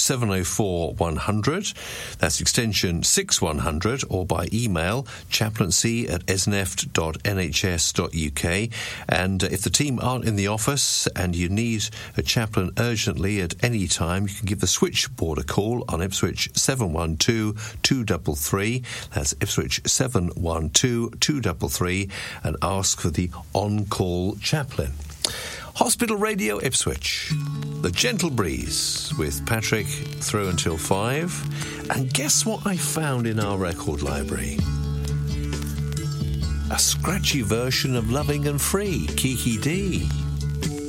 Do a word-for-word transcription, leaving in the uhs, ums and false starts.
seven oh four one hundred. That's extension six one hundred, or by email chaplaincy at esneft dot n h s dot u k. And uh, if the team aren't in the office and you need a chaplain urgently at any time, you can give the switchboard a call on Ipswich seven one two two three three. That's Ipswich seven one two two three three, and ask for the on-call chaplain. Hospital Radio Ipswich, The Gentle Breeze with Patrick through until five. And guess what I found in our record library? A scratchy version of Loving and Free, Kiki D.